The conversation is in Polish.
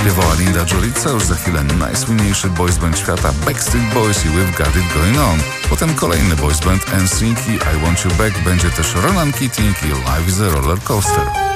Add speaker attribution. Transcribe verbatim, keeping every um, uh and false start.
Speaker 1: śpiewała Linda Jolica, już za chwilę najsłynniejszy boysband świata Backstreet Boys i We've Got It Going On. Potem kolejny boysband N Sync i I Want You Back, będzie też Ronan Keating i Life is a Roller Coaster.